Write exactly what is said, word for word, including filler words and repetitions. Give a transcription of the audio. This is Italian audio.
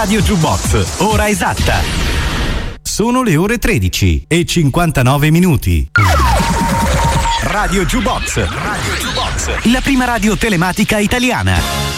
Radio Jukebox, ora esatta. Sono le ore tredici e cinquantanove minuti. Radio Jukebox, Radio Jukebox, la prima radio telematica italiana.